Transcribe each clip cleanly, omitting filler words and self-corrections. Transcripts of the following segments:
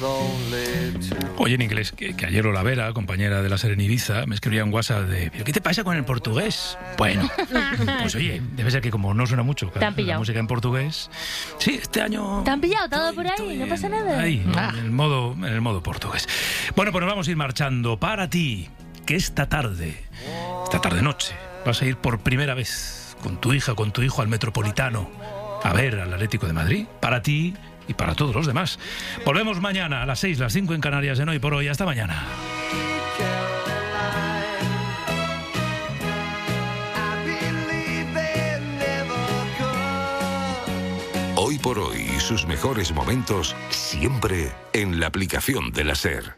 Oye, en inglés, que ayer Olavera, compañera de la SER en Ibiza, me escribía un WhatsApp de ¿pero qué te pasa con el portugués? Bueno, pues oye, debe ser que como no suena mucho la música en portugués. Sí, este año... ¿Te han pillado todo por ahí? ¿No pasa nada? Ahí, en el modo portugués. Bueno, pues nos vamos a ir marchando. Para ti, que esta tarde noche, vas a ir por primera vez con tu hija, con tu hijo al Metropolitano a ver al Atlético de Madrid. Para ti y para todos los demás. Volvemos mañana a las 6, las 5 en Canarias en Hoy por Hoy. Hasta mañana. Hoy por Hoy y sus mejores momentos siempre en la aplicación de la SER.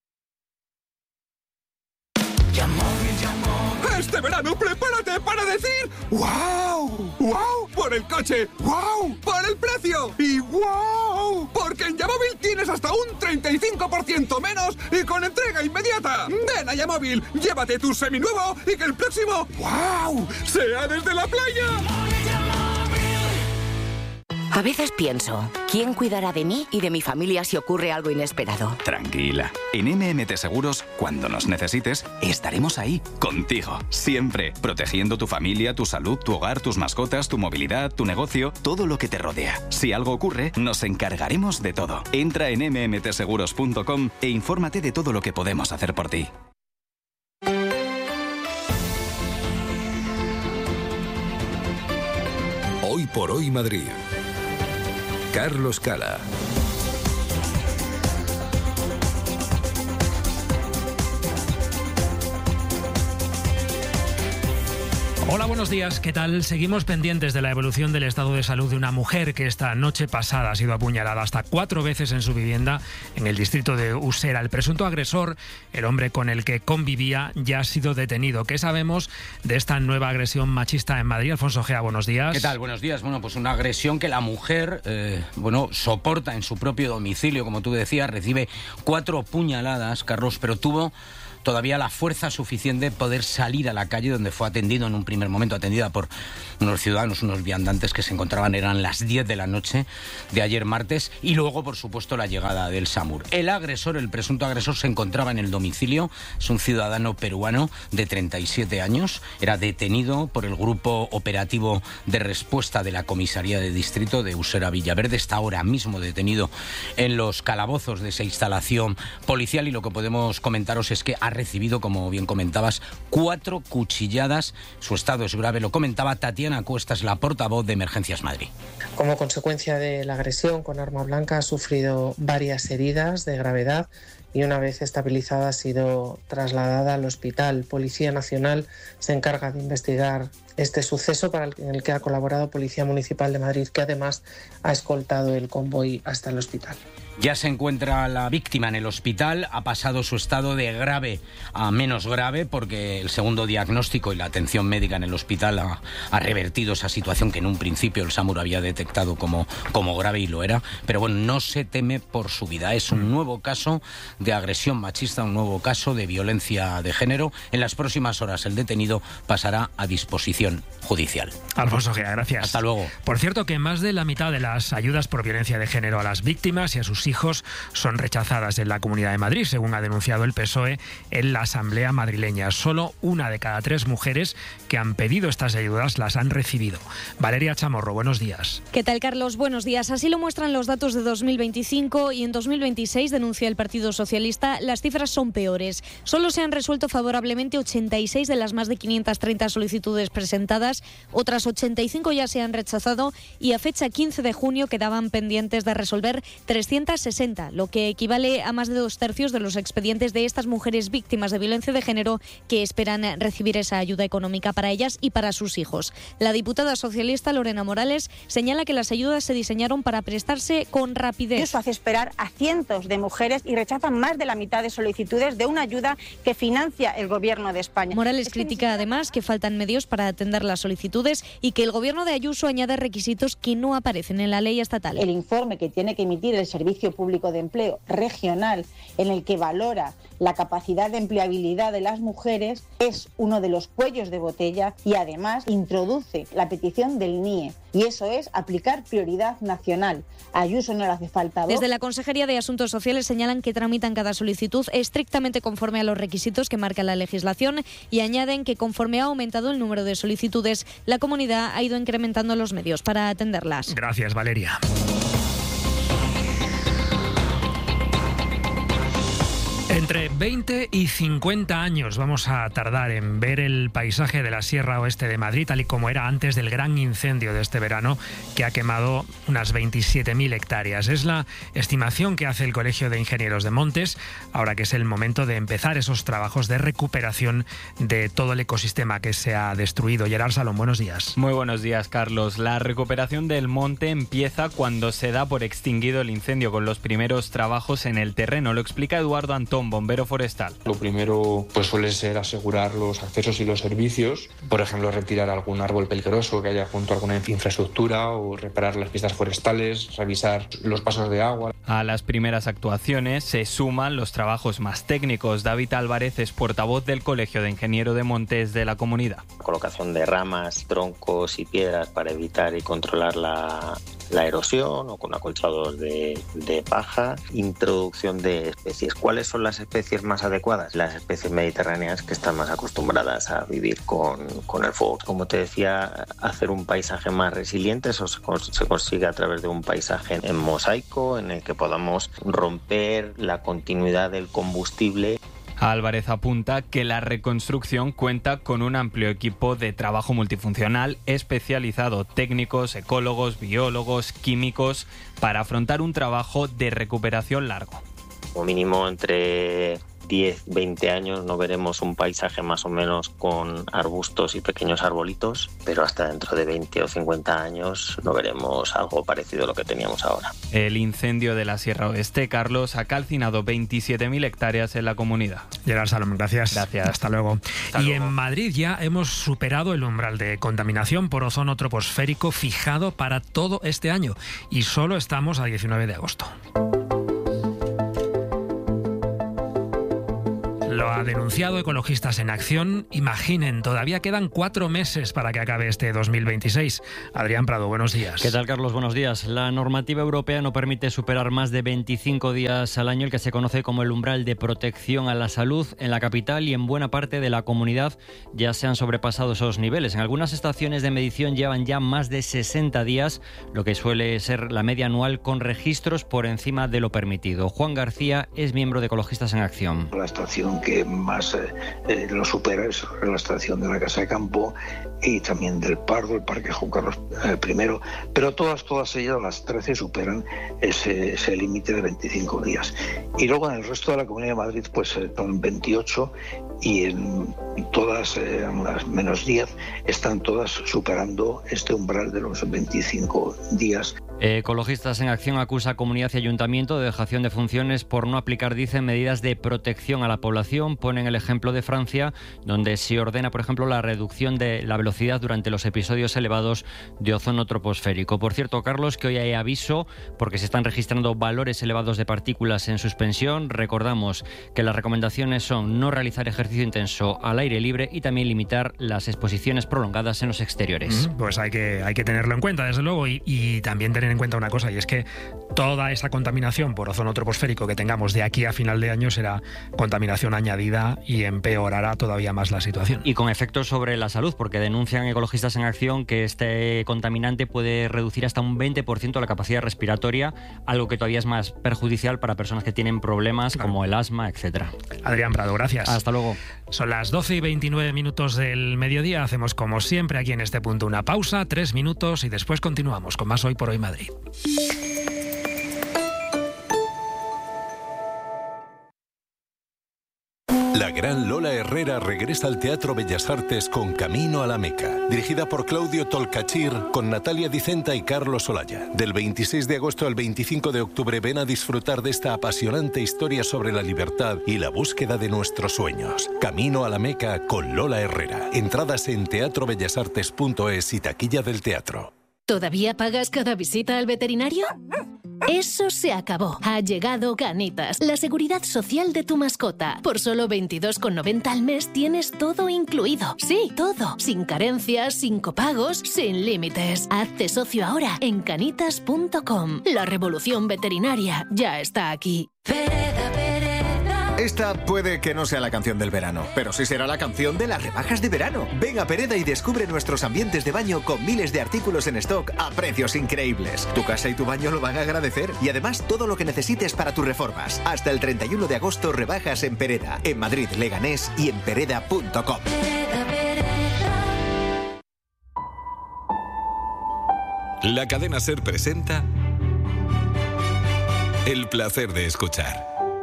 Este verano prepárate para decir ¡wow! ¡Wow! Por el coche, ¡wow! Por el precio y ¡wow! Porque en Yamóvil tienes hasta un 35% menos y con entrega inmediata. Ven a Yamóvil, llévate tu seminuevo y que el próximo ¡wow! sea desde la playa. A veces pienso, ¿quién cuidará de mí y de mi familia si ocurre algo inesperado? Tranquila. En MMT Seguros, cuando nos necesites, estaremos ahí, contigo, siempre, protegiendo tu familia, tu salud, tu hogar, tus mascotas, tu movilidad, tu negocio, todo lo que te rodea. Si algo ocurre, nos encargaremos de todo. Entra en mmtseguros.com e infórmate de todo lo que podemos hacer por ti. Hoy por Hoy Madrid. Carlos Cala. Hola, buenos días, ¿qué tal? Seguimos pendientes de la evolución del estado de salud de una mujer que esta noche pasada ha sido apuñalada hasta 4 veces en su vivienda en el distrito de Usera. El presunto agresor, el hombre con el que convivía, ya ha sido detenido. ¿Qué sabemos de esta nueva agresión machista en Madrid? Alfonso Gea, buenos días. ¿Qué tal? Buenos días. Bueno, pues una agresión que la mujer, soporta en su propio domicilio, como tú decías, recibe 4 puñaladas, Carlos, pero tuvo todavía la fuerza suficiente de poder salir a la calle, donde fue atendido en un primer momento, atendida por unos ciudadanos, unos viandantes que se encontraban, eran las 10 de la noche de ayer martes, y luego, por supuesto, la llegada del SAMUR. El presunto agresor, se encontraba en el domicilio, es un ciudadano peruano de 37 años, era detenido por el Grupo Operativo de Respuesta de la Comisaría de Distrito de Usera Villaverde, está ahora mismo detenido en los calabozos de esa instalación policial, y lo que podemos comentaros es que ha recibido, como bien comentabas, 4 cuchilladas. Su estado es grave, lo comentaba Tatiana Cuestas, la portavoz de Emergencias Madrid. Como consecuencia de la agresión con arma blanca ha sufrido varias heridas de gravedad y una vez estabilizada ha sido trasladada al hospital. Policía Nacional se encarga de investigar este suceso en el que ha colaborado Policía Municipal de Madrid, que además ha escoltado el convoy hasta el hospital. Ya se encuentra la víctima en el hospital, ha pasado su estado de grave a menos grave porque el segundo diagnóstico y la atención médica en el hospital ha revertido esa situación que en un principio el SAMUR había detectado como grave, y lo era. Pero bueno, no se teme por su vida. Es un nuevo caso de agresión machista, un nuevo caso de violencia de género. En las próximas horas el detenido pasará a disposición judicial. Alfonso Gea, gracias. Hasta luego. Por cierto, que más de la mitad de las ayudas por violencia de género a las víctimas y a sus hijos son rechazadas en la Comunidad de Madrid, según ha denunciado el PSOE en la Asamblea madrileña. Solo 1 de cada 3 mujeres que han pedido estas ayudas las han recibido. Valeria Chamorro, buenos días. ¿Qué tal, Carlos? Buenos días. Así lo muestran los datos de 2025 y en 2026, denuncia el Partido Socialista, las cifras son peores. Solo se han resuelto favorablemente 86 de las más de 530 solicitudes presentadas, otras 85 ya se han rechazado y a fecha 15 de junio quedaban pendientes de resolver 360, lo que equivale a más de 2/3 de los expedientes de estas mujeres víctimas de violencia de género que esperan recibir esa ayuda económica para ellas y para sus hijos. La diputada socialista Lorena Morales señala que las ayudas se diseñaron para prestarse con rapidez. Eso hace esperar a cientos de mujeres y rechazan más de la mitad de solicitudes de una ayuda que financia el Gobierno de España. Morales critica además que faltan medios para atender las solicitudes y que el Gobierno de Ayuso añade requisitos que no aparecen en la ley estatal. El informe que tiene que emitir el Servicio Público de Empleo regional, en el que valora la capacidad de empleabilidad de las mujeres, es uno de los cuellos de botella y además introduce la petición del NIE. y eso es aplicar prioridad nacional. A Ayuso no le hace falta voz. Desde la Consejería de Asuntos Sociales señalan que tramitan cada solicitud estrictamente conforme a los requisitos que marca la legislación y añaden que conforme ha aumentado el número de solicitudes, la comunidad ha ido incrementando los medios para atenderlas. Gracias, Valeria. Entre 20 y 50 años vamos a tardar en ver el paisaje de la Sierra Oeste de Madrid, tal y como era antes del gran incendio de este verano que ha quemado unas 27.000 hectáreas. Es la estimación que hace el Colegio de Ingenieros de Montes, ahora que es el momento de empezar esos trabajos de recuperación de todo el ecosistema que se ha destruido. Gerard Salom, buenos días. Muy buenos días, Carlos. La recuperación del monte empieza cuando se da por extinguido el incendio, con los primeros trabajos en el terreno. Lo explica Eduardo Antón, bombero forestal. Lo primero suele ser asegurar los accesos y los servicios, por ejemplo retirar algún árbol peligroso que haya junto a alguna infraestructura o reparar las pistas forestales, revisar los pasos de agua. A las primeras actuaciones se suman los trabajos más técnicos. David Álvarez es portavoz del Colegio de Ingenieros de Montes de la comunidad. Colocación de ramas, troncos y piedras para evitar y controlar la erosión, o con acolchados de paja, introducción de especies. ¿Cuáles son las especies más adecuadas? Las especies mediterráneas, que están más acostumbradas a vivir con el fuego. Como te decía, hacer un paisaje más resiliente, eso se consigue a través de un paisaje en mosaico, en el que podamos romper la continuidad del combustible. Álvarez apunta que la reconstrucción cuenta con un amplio equipo de trabajo multifuncional especializado, técnicos, ecólogos, biólogos, químicos, para afrontar un trabajo de recuperación largo. Como mínimo entre 10-20 años no veremos un paisaje más o menos con arbustos y pequeños arbolitos, pero hasta dentro de 20 o 50 años no veremos algo parecido a lo que teníamos ahora. El incendio de la Sierra Oeste, Carlos, ha calcinado 27.000 hectáreas en la comunidad. Gerard Salom, gracias. Hasta luego. Y en Madrid ya hemos superado el umbral de contaminación por ozono troposférico fijado para todo este año y solo estamos a 19 de agosto. Lo ha denunciado Ecologistas en Acción. Imaginen, todavía quedan 4 meses para que acabe este 2026. Adrián Prado, buenos días. ¿Qué tal, Carlos? Buenos días. La normativa europea no permite superar más de 25 días al año, el que se conoce como el umbral de protección a la salud. En la capital y en buena parte de la comunidad ya se han sobrepasado esos niveles. En algunas estaciones de medición llevan ya más de 60 días, lo que suele ser la media anual, con registros por encima de lo permitido. Juan García es miembro de Ecologistas en Acción. La estación que más lo supera es la estación de la Casa de Campo y también del Pardo, el Parque Juan Carlos I, pero todas ellas, las 13, superan ese límite de 25 días. Y luego en el resto de la Comunidad de Madrid pues son 28 y en todas, las menos 10, están todas superando este umbral de los 25 días. Ecologistas en Acción acusa a comunidad y ayuntamiento de dejación de funciones por no aplicar, dicen, medidas de protección a la población. Ponen el ejemplo de Francia, donde se ordena, por ejemplo, la reducción de la velocidad durante los episodios elevados de ozono troposférico. Por cierto, Carlos, que hoy hay aviso porque se están registrando valores elevados de partículas en suspensión. Recordamos que las recomendaciones son no realizar ejercicio intenso al aire libre y también limitar las exposiciones prolongadas en los exteriores. Pues hay que tenerlo en cuenta, desde luego, y también tener en cuenta una cosa, y es que toda esa contaminación por ozono troposférico que tengamos de aquí a final de año será contaminación añadida y empeorará todavía más la situación. Y con efectos sobre la salud, porque denuncian Ecologistas en Acción que este contaminante puede reducir hasta un 20% la capacidad respiratoria, algo que todavía es más perjudicial para personas que tienen problemas como el asma, etcétera. Adrián Prado, gracias. Hasta luego. Son las 12:29 del mediodía. Hacemos, como siempre, aquí en este punto una pausa, 3 minutos, y después continuamos con más Hoy por Hoy Madrid. La gran Lola Herrera regresa al Teatro Bellas Artes con Camino a la Meca, dirigida por Claudio Tolcachir, con Natalia Dicenta y Carlos Olaya. Del 26 de agosto al 25 de octubre ven a disfrutar de esta apasionante historia sobre la libertad y la búsqueda de nuestros sueños. Camino a la Meca con Lola Herrera. Entradas en teatrobellasartes.es y taquilla del teatro. ¿Todavía pagas cada visita al veterinario? Eso se acabó. Ha llegado Canitas, la seguridad social de tu mascota. Por solo 22,90 al mes tienes todo incluido. Sí, todo. Sin carencias, sin copagos, sin límites. Hazte socio ahora en canitas.com. La revolución veterinaria ya está aquí. Esta puede que no sea la canción del verano, pero sí será la canción de las rebajas de verano. Ven a Pereda y descubre nuestros ambientes de baño con miles de artículos en stock a precios increíbles. Tu casa y tu baño lo van a agradecer. Y además todo lo que necesites para tus reformas. Hasta el 31 de agosto rebajas en Pereda, en Madrid, Leganés y en pereda.com. La cadena SER presenta El placer de escuchar.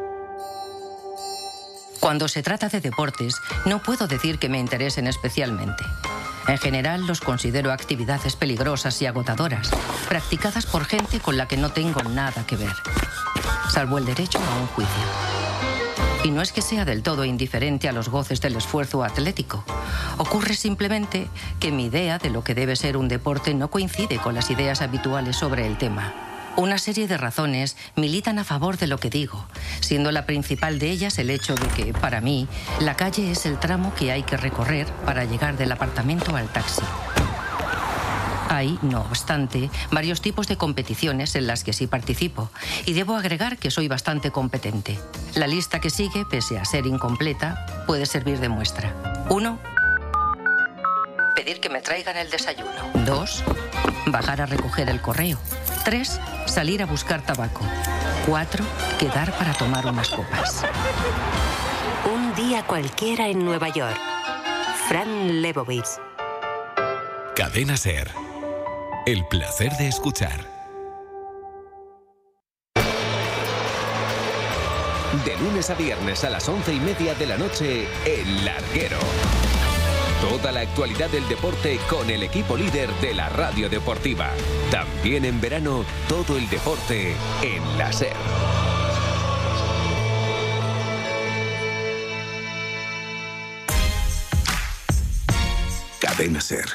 Cuando se trata de deportes, no puedo decir que me interesen especialmente. En general, los considero actividades peligrosas y agotadoras, practicadas por gente con la que no tengo nada que ver, salvo el derecho a un juicio. Y no es que sea del todo indiferente a los goces del esfuerzo atlético. Ocurre simplemente que mi idea de lo que debe ser un deporte no coincide con las ideas habituales sobre el tema. Una serie de razones militan a favor de lo que digo, siendo la principal de ellas el hecho de que, para mí, la calle es el tramo que hay que recorrer para llegar del apartamento al taxi. Hay, no obstante, varios tipos de competiciones en las que sí participo, y debo agregar que soy bastante competente. La lista que sigue, pese a ser incompleta, puede servir de muestra. 1. Pedir que me traigan el desayuno. 2. Bajar a recoger el correo. 3. Salir a buscar tabaco. 4. Quedar para tomar unas copas. Un día cualquiera en Nueva York. Fran Lebowitz. Cadena SER. El placer de escuchar. De lunes a viernes a las 11:30 de la noche, El Larguero. Toda la actualidad del deporte con el equipo líder de la radio deportiva. También en verano, todo el deporte en la SER. Cadena SER.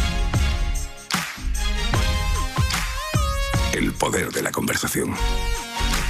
El poder de la conversación.